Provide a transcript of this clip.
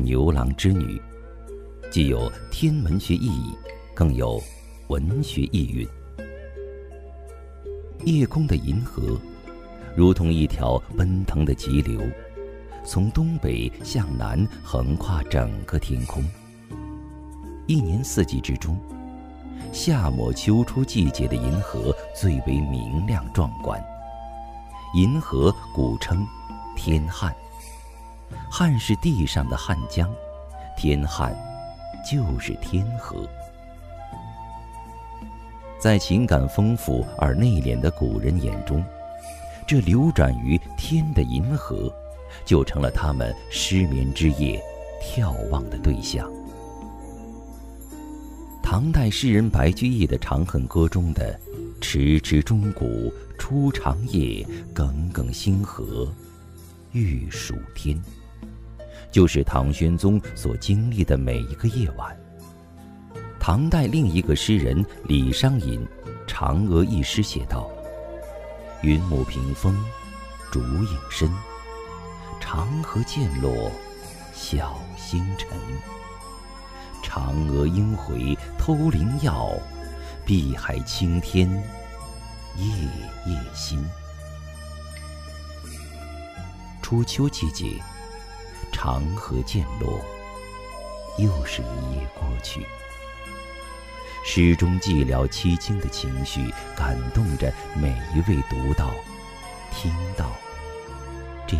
牛郎织女，既有天文学意义，更有文学意蕴。夜空的银河如同一条奔腾的急流，从东北向南横跨整个天空。一年四季之中，夏末秋初季节的银河最为明亮壮观。银河古称天汉，汉是地上的汉江，天汉就是天河。在情感丰富而内敛的古人眼中，这流转于天的银河就成了他们失眠之夜眺望的对象。唐代诗人白居易的《长恨歌》中的“迟迟钟鼓初长夜，耿耿星河欲曙天”，就是唐玄宗所经历的每一个夜晚。唐代另一个诗人李商隐《嫦娥》一诗写道：“云母屏风烛影深，长河渐落晓星沉。嫦娥应回偷灵药，碧海青天夜夜心。”初秋季节，长河渐落，又是一夜过去。诗中寂寥凄清的情绪，感动着每一位读到、听到